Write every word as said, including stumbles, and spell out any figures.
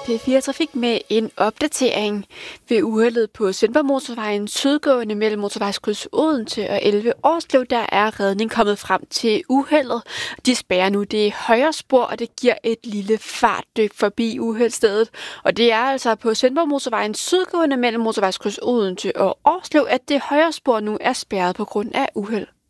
P fire Trafik med en opdatering. Ved uheldet på Svendborgmotorvejen sydgående mellem motorvejskryds Odense og elleve Årslev, der er redning kommet frem til uheldet. De spærrer nu det højre spor, og det giver et lille fartdyk forbi uheldsstedet. Og det er altså på Svendborgmotorvejen sydgående mellem motorvejskryds Odense og Årslev, at det højre spor nu er spærret på grund af uheld.